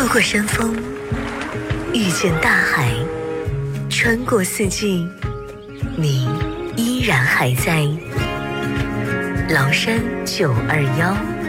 过山峰，遇见大海，穿过四季，你依然还在。崂山921。